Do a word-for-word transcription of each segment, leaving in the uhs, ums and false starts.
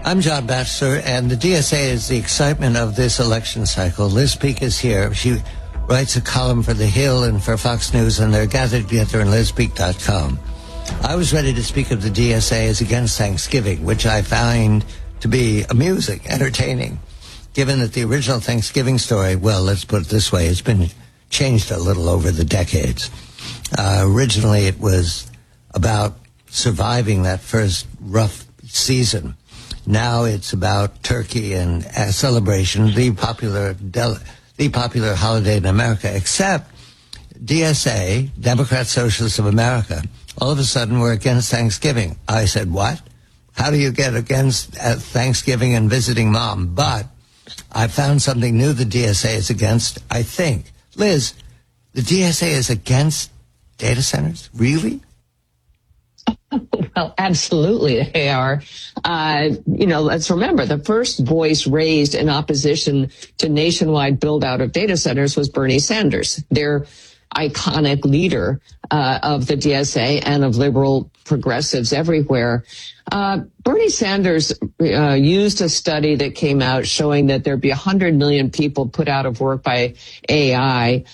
I'm John Batchelor, and the D S A is the excitement of this election cycle. Liz Peek is here. She writes a column for The Hill and for Fox News, and they're gathered together in liz peek dot com. I was ready to speak of the D S A as against Thanksgiving, which I find to be amusing, entertaining, given that the original Thanksgiving story, well, let's put it this way, it's been changed a little over the decades. Uh, originally, it was about surviving that first rough season. Now it's about turkey and uh, celebration, the popular del- the popular holiday in America, except D S A, Democrat Socialists of America, all of a sudden we're against Thanksgiving. I said, what? How do you get against uh, Thanksgiving and visiting mom? But I found something new the D S A is against, I think. Liz, the D S A is against data centers? Really? Well, absolutely they are. Uh, you know, let's remember the first voice raised in opposition to nationwide build out of data centers was Bernie Sanders, their iconic leader uh, of the D S A and of liberal progressives everywhere. Uh, Bernie Sanders uh, used a study that came out showing that there'd be one hundred million people put out of work by A I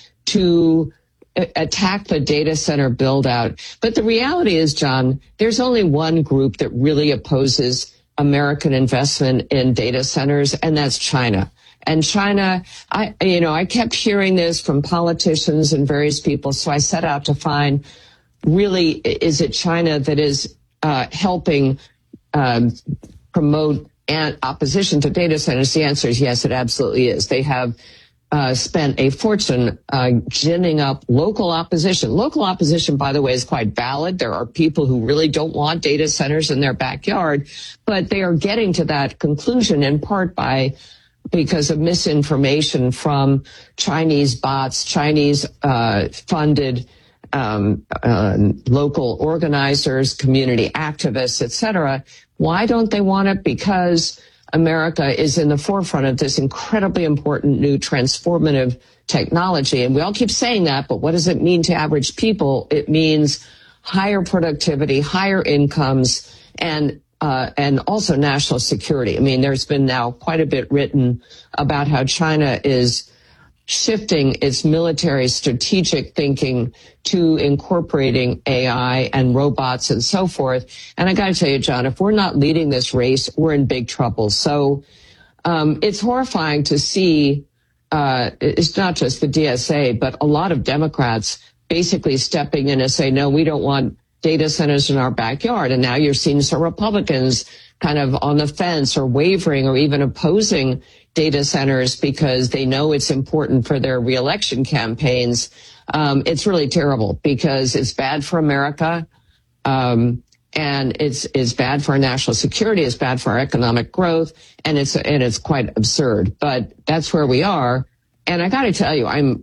to attack the data center build out. But the reality is, John, there's only one group that really opposes American investment in data centers, and that's China. And China, I, you know, I kept hearing this from politicians and various people. So I set out to find, really, is it China that is uh, helping um, promote an opposition to data centers? The answer is yes, it absolutely is. They have Uh, spent a fortune uh, ginning up local opposition. Local opposition, by the way, is quite valid. There are people who really don't want data centers in their backyard, but they are getting to that conclusion in part by because of misinformation from Chinese bots, Chinese uh, funded um, uh, local organizers, community activists, et cetera. Why don't they want it? Because America is in the forefront of this incredibly important new transformative technology. And we all keep saying that, but what does it mean to average people? It means higher productivity, higher incomes, and uh, and also national security. I mean, there's been now quite a bit written about how China is shifting its military strategic thinking to incorporating A I and robots and so forth. And I got to tell you, John, if we're not leading this race, we're in big trouble. So um, it's horrifying to see, uh, it's not just the D S A, but a lot of Democrats basically stepping in and say, no, we don't want data centers in our backyard. And now you're seeing some Republicans kind of on the fence or wavering or even opposing data centers because they know it's important for their reelection campaigns. Um, it's really terrible because it's bad for America. Um, and it's, it's bad for our national security. It's bad for our economic growth. And it's, and it's quite absurd, but that's where we are. And I got to tell you, I'm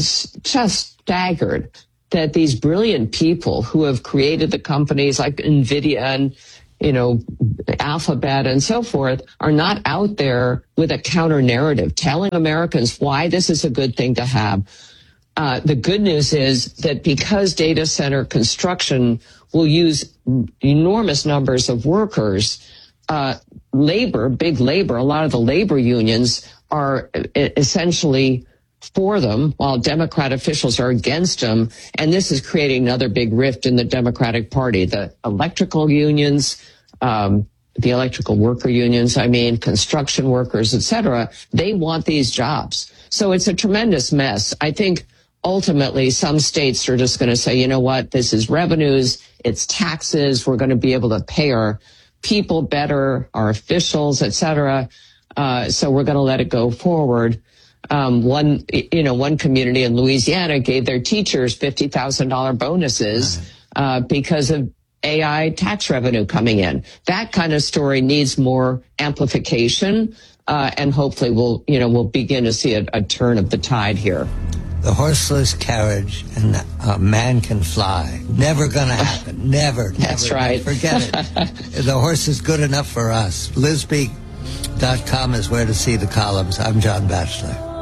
just staggered that these brilliant people who have created the companies like NVIDIA and you know, Alphabet and so forth are not out there with a counter narrative telling Americans why this is a good thing to have. Uh, the good news is that because data center construction will use enormous numbers of workers, uh, labor, big labor, a lot of the labor unions are essentially for them, while Democrat officials are against them. And this is creating another big rift in the Democratic Party. The electrical unions, um, the electrical worker unions, I mean, construction workers, et cetera, they want these jobs. So it's a tremendous mess. I think ultimately some states are just going to say, you know what, this is revenues, it's taxes, we're going to be able to pay our people better, our officials, et cetera. Uh, so we're going to let it go forward. Um, one, you know, one community in Louisiana gave their teachers fifty thousand dollars bonuses, uh, because of A I tax revenue coming in. That kind of story needs more amplification, uh, and hopefully we'll, you know, we'll begin to see a, a turn of the tide here. The horseless carriage and a man can fly. Never going to happen. Never. That's never. right. Forget it. The horse is good enough for us. liz peek dot com is where to see the columns. I'm John Batchelor.